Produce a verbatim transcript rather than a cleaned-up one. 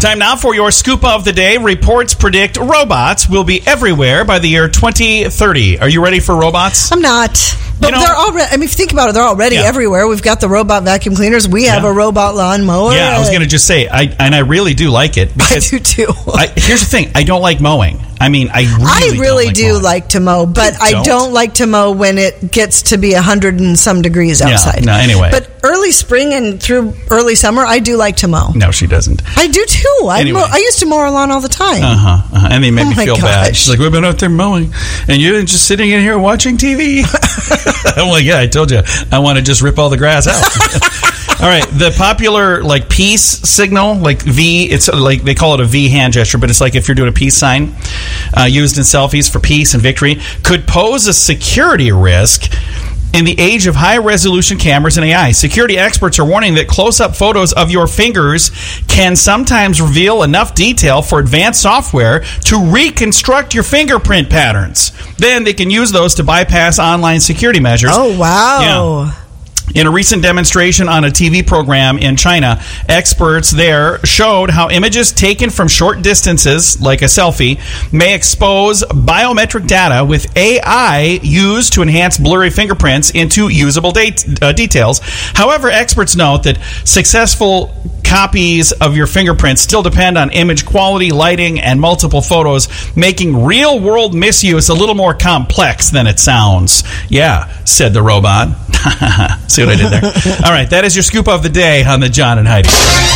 Time now for your scoop of the day. Reports predict robots will be everywhere by the year twenty thirty. Are you ready for robots? I'm not. But You know- they're already, I mean, if you think about it, they're already Yeah. everywhere. We've got the robot vacuum cleaners. We have Yeah. a robot lawnmower. Yeah, I was going to just say, I and I really do like it. I Because do too. I, here's the thing. I don't like mowing. I mean, I really, I really don't like do mowing. like to mow, but You I don't? don't like to mow when it gets to be a hundred and some degrees outside. no, anyway. But early spring and through early summer, I do like to mow. No, she doesn't. I do too. I Anyway. mow, I used to mow our lawn all the time. Uh-huh, uh-huh. And they made Oh me my feel bad. gosh. She's like, we've been out there mowing, and you're just sitting in here watching T V. I'm like, yeah, I told you. I want to just rip all the grass out. All right, the popular like peace signal, like V, it's like they call it a V hand gesture, but it's like if you're doing a peace sign, uh, used in selfies for peace and victory, could pose a security risk in the age of high-resolution cameras and A I. Security experts are warning that close-up photos of your fingers can sometimes reveal enough detail for advanced software to reconstruct your fingerprint patterns. Then they can use those to bypass online security measures. Oh, wow. Yeah. In a recent demonstration on a T V program in China, experts there showed how images taken from short distances, like a selfie, may expose biometric data with A I used to enhance blurry fingerprints into usable date, uh, details. However, experts note that successful copies of your fingerprints still depend on image quality, lighting, and multiple photos, making real-world misuse a little more complex than it sounds. Yeah, said the robot. See what I did there? All right, that is your scoop of the day on the John and Heidi.